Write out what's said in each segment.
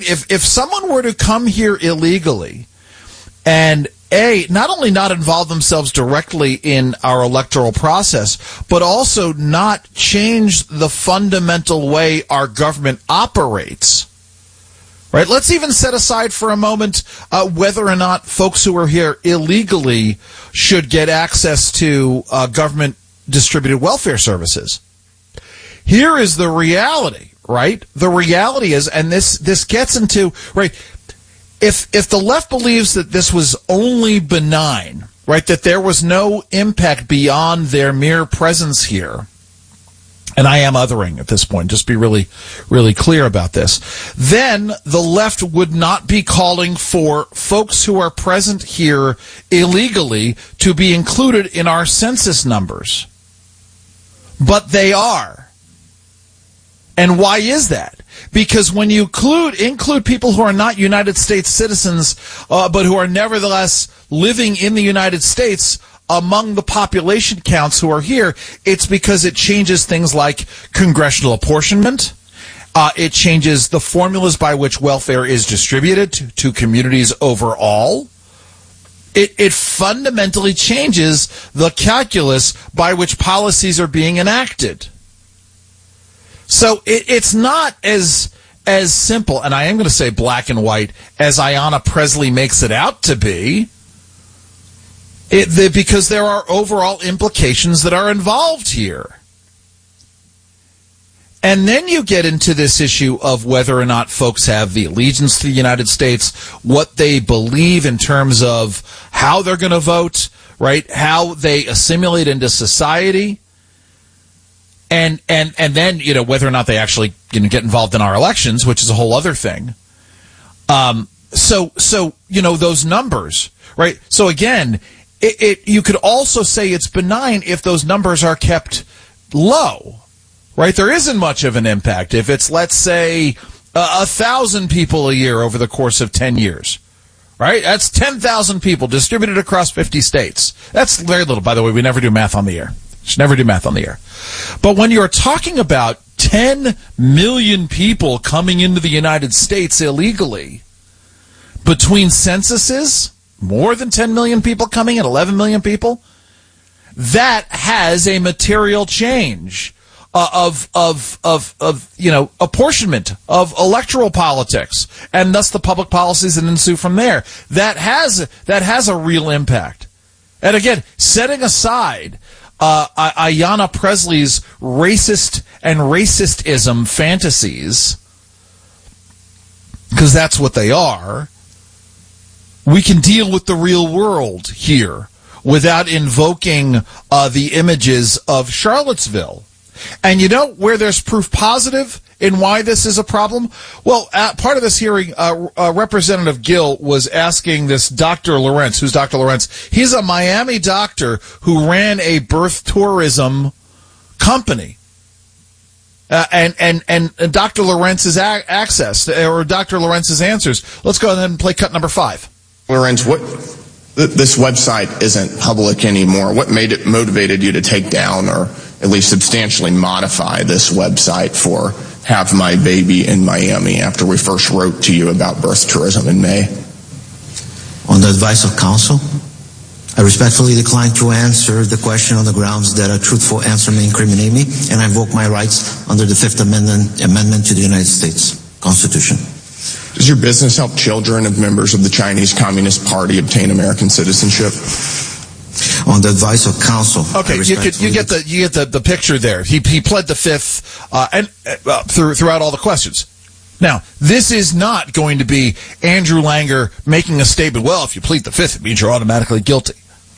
If someone were to come here illegally and not only not involve themselves directly in our electoral process, but also not change the fundamental way our government operates, right? Let's even set aside for a moment whether or not folks who are here illegally should get access to government distributed welfare services. Here is the reality, right? The reality is, and this gets into, right, if the left believes that this was only benign, right, that there was no impact beyond their mere presence here, and I am othering at this point, just be really, really clear about this, then the left would not be calling for folks who are present here illegally to be included in our census numbers. But they are. And why is that? Because when you include people who are not United States citizens, but who are nevertheless living in the United States among the population counts who are here, it's because it changes things like congressional apportionment. It changes the formulas by which welfare is distributed to communities overall. It fundamentally changes the calculus by which policies are being enacted. So it's not as simple, and I am going to say black and white, as Ayanna Pressley makes it out to be, because there are overall implications that are involved here. And then you get into this issue of whether or not folks have the allegiance to the United States, what they believe in terms of how they're going to vote, right? How they assimilate into society. And then, whether or not they actually get involved in our elections, which is a whole other thing. So those numbers, right? So again, you could also say it's benign if those numbers are kept low. Right, there isn't much of an impact if it's, let's say, 1,000 people a year over the course of 10 years. Right, that's 10,000 people distributed across 50 states. That's very little, by the way. We never do math on the air. Should never do math on the air. But when you're talking about 10 million people coming into the United States illegally, between censuses, more than 10 million people coming in, 11 million people, that has a material change of apportionment of electoral politics, and thus the public policies that ensue from there. That has a real impact. And again, setting aside Ayanna Pressley's racist and racistism fantasies, because that's what they are, we can deal with the real world here without invoking the images of Charlottesville. And where there's proof positive in why this is a problem? Well, part of this hearing, Representative Gill was asking this Dr. Lorenz. Who's Dr. Lorenz? He's a Miami doctor who ran a birth tourism company. And Dr. Lorenz's Dr. Lorenz's answers. Let's go ahead and play cut number 5. Lorenz, this website isn't public anymore. What motivated you to take down or at least substantially modify this website for Have My Baby in Miami after we first wrote to you about birth tourism in May? On the advice of counsel, I respectfully decline to answer the question on the grounds that a truthful answer may incriminate me, and I invoke my rights under the Fifth Amendment to the United States Constitution. Does your business help children of members of the Chinese Communist Party obtain American citizenship? On the advice of counsel. Okay, you get the picture there. He pled the Fifth throughout all the questions. Now, this is not going to be Andrew Langer making a statement. Well, if you plead the Fifth, it means you're automatically guilty.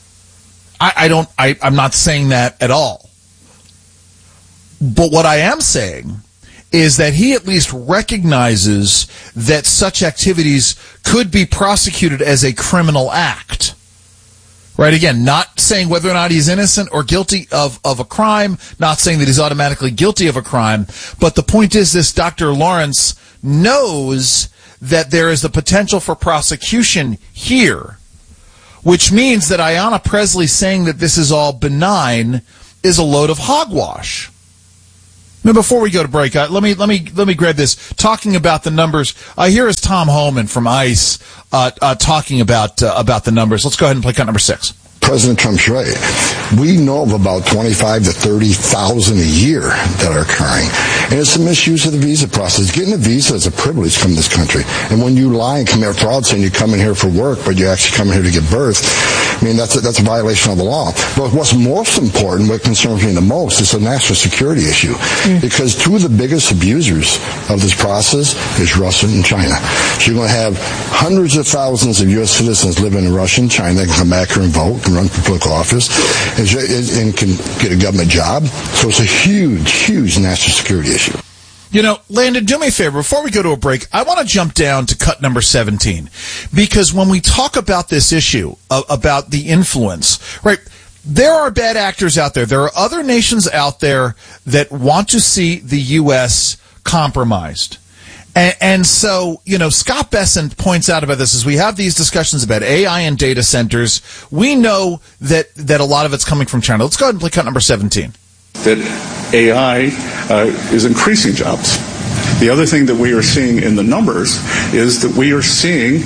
I'm not saying that at all. But what I am saying is that he at least recognizes that such activities could be prosecuted as a criminal act. Right, again, not saying whether or not he's innocent or guilty of a crime, not saying that he's automatically guilty of a crime, but the point is this Dr. Lawrence knows that there is the potential for prosecution here, which means that Ayanna Pressley saying that this is all benign is a load of hogwash. Now, before we go to break, let me grab this. Talking about the numbers, here is Tom Homan from ICE talking about the numbers. Let's go ahead and play cut number 6. President Trump's right. We know of about 25 to 30,000 a year that are occurring. And it's a misuse of the visa process. Getting a visa is a privilege to come to this country. And when you lie and commit fraud saying you're coming here for work, but you're actually coming here to give birth, I mean, that's a violation of the law. But what's most important, what concerns me the most, is a national security issue. Because two of the biggest abusers of this process is Russia and China. So you're going to have hundreds of thousands of U.S. citizens living in Russia and China that can come back here and vote, can run for political office, and can get a government job. So it's a huge, huge national security issue. You know, Landon, do me a favor. Before we go to a break, I want to jump down to cut number 17. Because when we talk about this issue, about the influence, right, there are bad actors out there. There are other nations out there that want to see the U.S. compromised. And so, you know, Scott Bessent points out about this as we have these discussions about AI and data centers. We know that a lot of it's coming from China. Let's go ahead and play cut number 17. That AI is increasing jobs. The other thing that we are seeing in the numbers is that we are seeing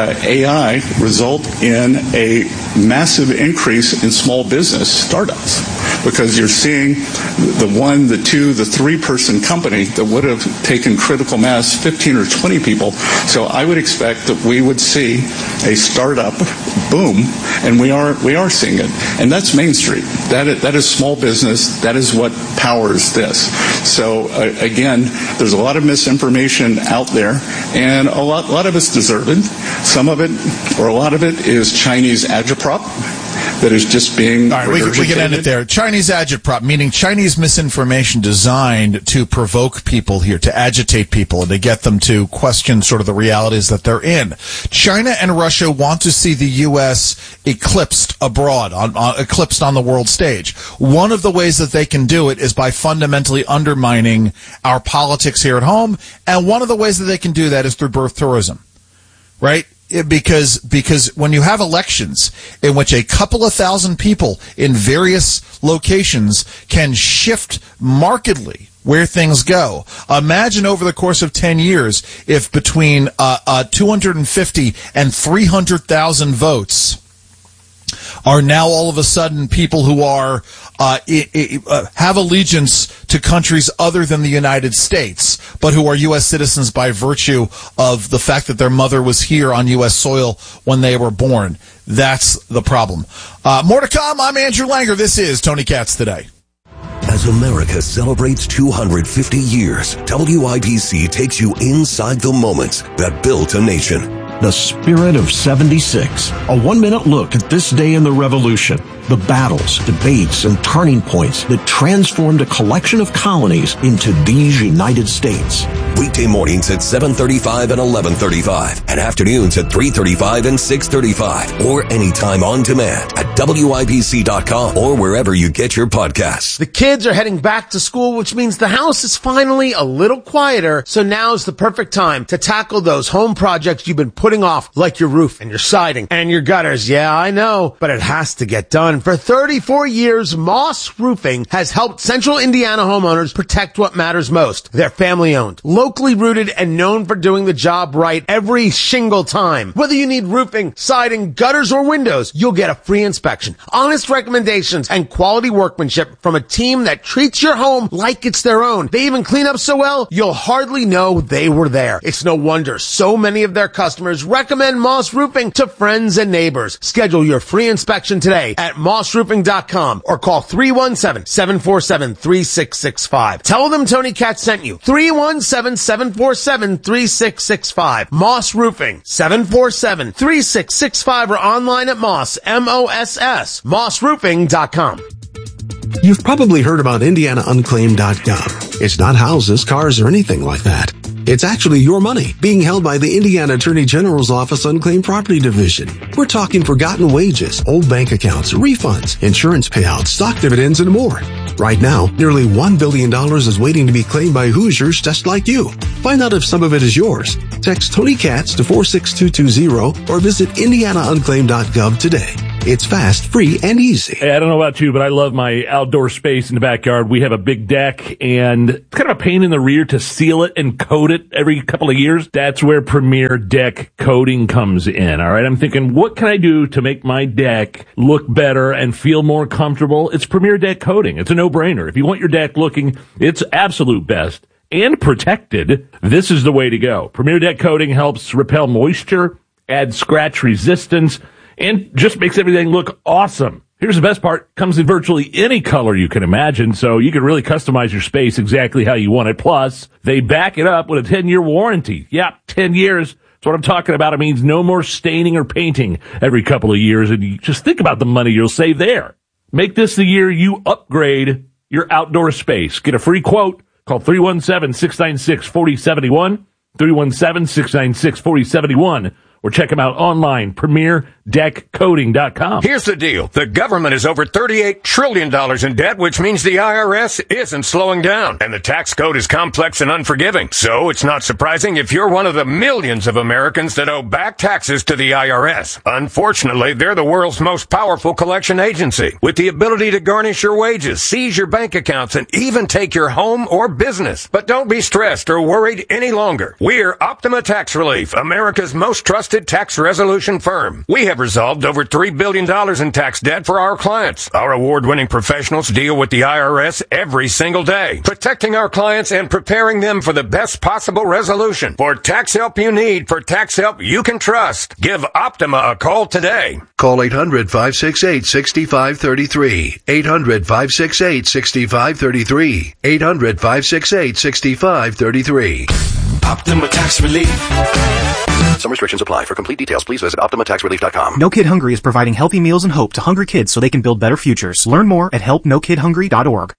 AI result in a massive increase in small business startups, because you're seeing the 1, the 2, the 3-person company that would have taken critical mass, 15 or 20 people. So I would expect that we would see a startup boom, and we are seeing it. And that's Main Street. That is small business. That is what powers this. So again, there's a lot of misinformation out there, and a lot of it's deserved. Some of it, or a lot of it, is Chinese agitprop that is just being all right, we can end it there. Chinese agitprop, meaning Chinese misinformation designed to provoke people here, to agitate people, and to get them to question sort of the realities that they're in. China and Russia want to see the U.S. eclipsed abroad, eclipsed on the world stage. One of the ways that they can do it is by fundamentally undermining our politics here at home, and one of the ways that they can do that is through birth tourism, right? Because when you have elections in which a couple of thousand people in various locations can shift markedly where things go. Imagine over the course of 10 years if between 250 and 300,000 votes are now all of a sudden people who are have allegiance to countries other than the United States, but who are U.S. citizens by virtue of the fact that their mother was here on U.S. soil when they were born. That's the problem. More to come. I'm Andrew Langer. This is Tony Katz Today. As America celebrates 250 years, WIBC takes you inside the moments that built a nation. The Spirit of 76. A 1-minute look at this day in the Revolution. The battles, debates, and turning points that transformed a collection of colonies into these United States. Weekday mornings at 7:35 and 11:35, and afternoons at 3:35 and 6:35, or anytime on demand at WIBC.com or wherever you get your podcasts. The kids are heading back to school, which means the house is finally a little quieter, so now's the perfect time to tackle those home projects you've been putting off, like your roof and your siding and your gutters. Yeah, I know, but it has to get done. For 34 years, Moss Roofing has helped Central Indiana homeowners protect what matters most. They're family-owned, locally rooted, and known for doing the job right every single time. Whether you need roofing, siding, gutters, or windows, you'll get a free inspection, honest recommendations, and quality workmanship from a team that treats your home like it's their own. They even clean up so well, you'll hardly know they were there. It's no wonder so many of their customers recommend Moss Roofing to friends and neighbors. Schedule your free inspection today at mossroofing.com or call 317-747-3665. Tell them Tony Katz sent you. 317-747-3665. Moss Roofing, 747-3665, or online at Moss, M-O-S-S, mossroofing.com. You've probably heard about IndianaUnclaimed.gov. It's not houses, cars, or anything like that. It's actually your money being held by the Indiana Attorney General's Office Unclaimed Property Division. We're talking forgotten wages, old bank accounts, refunds, insurance payouts, stock dividends, and more. Right now, nearly $1 billion is waiting to be claimed by Hoosiers just like you. Find out if some of it is yours. Text Tony Katz to 46220 or visit IndianaUnclaimed.gov today. It's fast, free, and easy. Hey, I don't know about you, but I love my outdoor space in the backyard. We have a big deck, and it's kind of a pain in the rear to seal it and coat it every couple of years. That's where Premier Deck Coating comes in, all right? I'm thinking, what can I do to make my deck look better and feel more comfortable? It's Premier Deck Coating. It's a no-brainer. If you want your deck looking its absolute best and protected, this is the way to go. Premier Deck Coating helps repel moisture, add scratch resistance, and just makes everything look awesome. Here's the best part. Comes in virtually any color you can imagine, so you can really customize your space exactly how you want it. Plus, they back it up with a 10-year warranty. Yeah, 10 years. That's what I'm talking about. It means no more staining or painting every couple of years, and you just think about the money you'll save there. Make this the year you upgrade your outdoor space. Get a free quote. Call 317-696-4071, 317-696-4071. Or check them out online, PremierDeckCoating.com. Here's the deal. The government is over $38 trillion in debt, which means the IRS isn't slowing down. And the tax code is complex and unforgiving. So it's not surprising if you're one of the millions of Americans that owe back taxes to the IRS. Unfortunately, they're the world's most powerful collection agency, with the ability to garnish your wages, seize your bank accounts, and even take your home or business. But don't be stressed or worried any longer. We're Optima Tax Relief, America's most trusted tax resolution firm. We have resolved over $3 billion in tax debt for our clients. Our award-winning professionals deal with the IRS every single day, protecting our clients and preparing them for the best possible resolution. For tax help you need, for tax help you can trust, give Optima a call today. Call 800-568-6533. 800-568-6533. 800-568-6533. Optima Tax Relief. Some restrictions apply. For complete details, please visit OptimaTaxRelief.com. No Kid Hungry is providing healthy meals and hope to hungry kids so they can build better futures. Learn more at helpnokidhungry.org.